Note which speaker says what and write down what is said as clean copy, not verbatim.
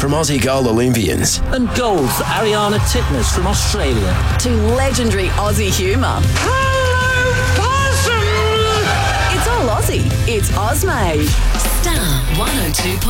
Speaker 1: from Aussie goal Olympians.
Speaker 2: And goals for Ariana Titmus from Australia.
Speaker 3: To legendary Aussie humour.
Speaker 4: Hello, possum!
Speaker 3: It's all Aussie. It's Ozmade.
Speaker 5: Star 102.